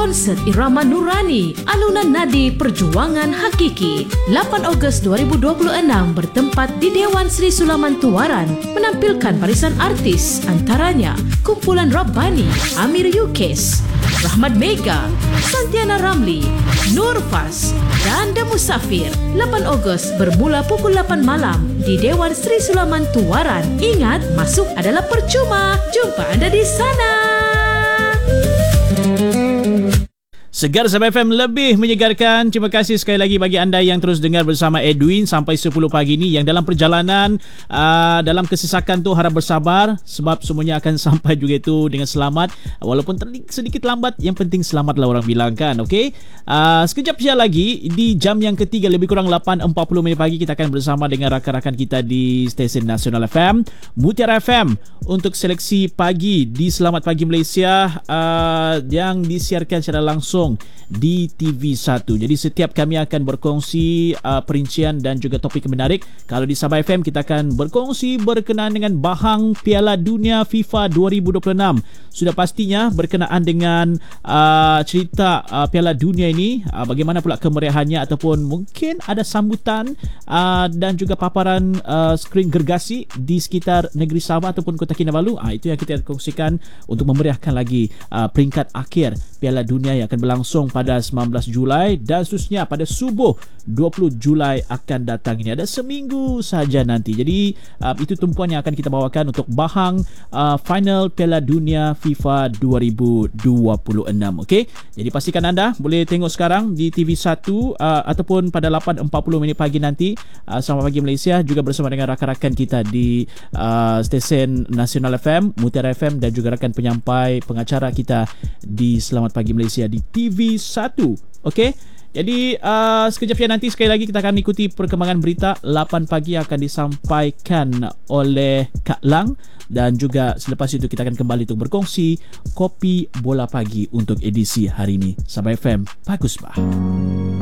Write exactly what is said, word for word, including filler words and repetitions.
Konsert Irama Nurani, alunan nadi perjuangan hakiki. lapan Ogos dua ribu dua puluh enam bertempat di Dewan Sri Sulaman Tuaran, menampilkan barisan artis antaranya Kumpulan Rabbani, Amir Yukes, Rahmat Mega, Santiana Ramli, Nur Fas dan The Musafir. lapan Ogos bermula pukul lapan malam di Dewan Sri Sulaman Tuaran. Ingat, masuk adalah percuma. Jumpa anda di sana. Segar Sabah F M lebih menyegarkan. Terima kasih sekali lagi bagi anda yang terus dengar bersama Edwin sampai sepuluh pagi ni. Yang dalam perjalanan, uh, dalam kesesakan tu harap bersabar sebab semuanya akan sampai juga itu dengan selamat. Walaupun sedikit lambat, yang penting selamatlah orang bilang kan. Okay? Uh, sekejap saja lagi di jam yang ketiga lebih kurang lapan empat puluh minit pagi kita akan bersama dengan rakan-rakan kita di stesen Nasional F M, Mutiara F M untuk seleksi pagi di Selamat Pagi Malaysia uh, yang disiarkan secara langsung di T V satu. Jadi setiap kami akan berkongsi uh, perincian dan juga topik menarik. Kalau di Sabah F M kita akan berkongsi berkenaan dengan bahang Piala Dunia FIFA dua ribu dua puluh enam. Sudah pastinya berkenaan dengan uh, cerita uh, Piala Dunia ini, uh, bagaimana pula kemeriahannya ataupun mungkin ada sambutan uh, dan juga paparan uh, skrin gergasi di sekitar negeri Sabah ataupun Kota Kinabalu. Uh, itu yang kita kongsikan untuk memeriahkan lagi uh, peringkat akhir Piala Dunia yang akan berlangsung pada sembilan belas Julai dan seterusnya pada subuh dua puluh Julai akan datang. Ini ada seminggu saja nanti. Jadi uh, itu tumpuan yang akan kita bawakan untuk bahang uh, final Piala Dunia FIFA dua ribu dua puluh enam. Okey. Jadi pastikan anda boleh tengok sekarang di T V satu uh, ataupun pada lapan empat puluh minit pagi nanti uh, Selamat Pagi Malaysia juga bersama dengan rakan-rakan kita di uh, stesen Nasional F M, Mutiara F M dan juga rakan penyampai pengacara kita di Selamat Pagi Malaysia di T V satu. Okey. Jadi uh, sekejap ya nanti sekali lagi kita akan ikuti perkembangan berita lapan pagi akan disampaikan oleh Kak Lang dan juga selepas itu kita akan kembali untuk berkongsi kopi bola pagi untuk edisi hari ini. Sabah F M, bagus bah.